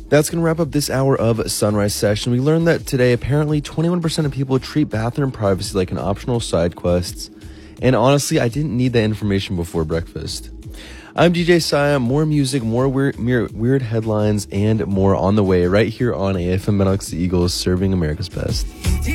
That's going to wrap up this hour of Sunrise Session. We learned that today, apparently, 21% of people treat bathroom privacy like an optional side quest. And honestly, I didn't need that information before breakfast. I'm DJ Saya. More music, more weird headlines, and more on the way right here on AFM Benelux, the Eagles, serving America's best.